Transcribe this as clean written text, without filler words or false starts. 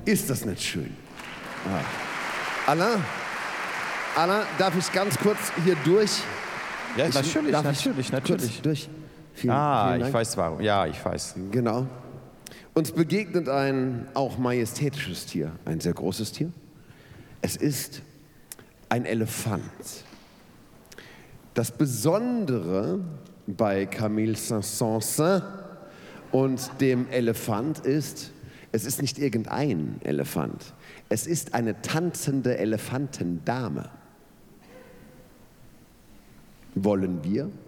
Ist das nicht schön? Alain, darf ich ganz kurz hier durch? Ja, natürlich. Durch? Vielen Dank. Ich weiß warum. Ja, ich weiß. Genau. Uns begegnet ein auch majestätisches Tier, ein sehr großes Tier. Es ist ein Elefant. Das Besondere bei Camille Saint-Saëns und dem Elefant ist, es ist nicht irgendein Elefant. Es ist eine tanzende Elefantendame. Wollen wir